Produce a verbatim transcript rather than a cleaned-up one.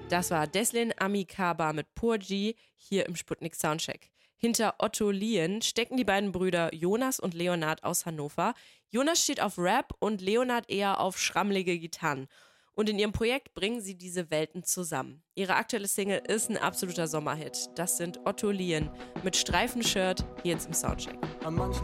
Das war Deslin Amikaba mit Purji hier im Sputnik Soundcheck. Hinter Otto Lien stecken die beiden Brüder Jonas und Leonard aus Hannover. Jonas steht auf Rap und Leonard eher auf schrammelige Gitarren. Und in ihrem Projekt bringen sie diese Welten zusammen. Ihre aktuelle Single ist ein absoluter Sommerhit. Das sind Otto Lien mit Streifenshirt hier jetzt im Soundcheck.